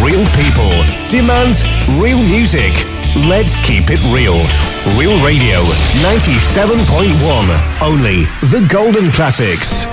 real people, demands real music. Let's keep it real. Real Radio 97.1. Only the golden classics.